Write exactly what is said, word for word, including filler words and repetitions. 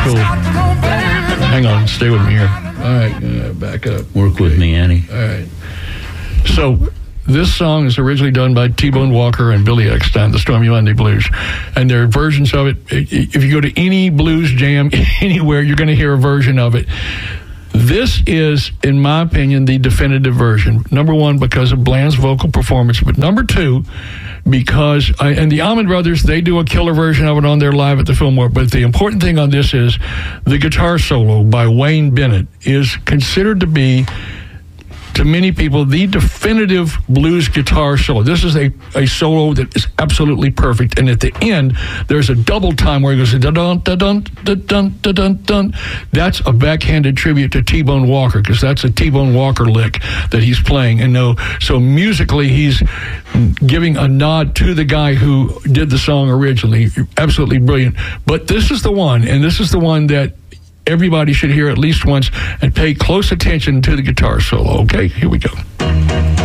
cool. Hang on, stay with me here. All right, uh, back up. Work with me, Annie. All right. So this song is originally done by T-Bone Walker and Billy Eckstein, the Stormy Monday Blues. And there are versions of it. If you go to any blues jam anywhere, you're going to hear a version of it. This is, in my opinion, the definitive version. Number one, because of Bland's vocal performance. But number two, because, I, and the Allman Brothers, they do a killer version of it on their Live at the Fillmore. But the important thing on this is the guitar solo by Wayne Bennett is considered to be, to many people, the definitive blues guitar solo. This is a, a solo that is absolutely perfect. And at the end, there's a double time where he goes, dun dun dun dun dun dun dun. That's a backhanded tribute to T-Bone Walker, because that's a T-Bone Walker lick that he's playing. And no, so musically, he's giving a nod to the guy who did the song originally. Absolutely brilliant. But this is the one, and this is the one that everybody should hear at least once and pay close attention to the guitar solo. Okay, here we go.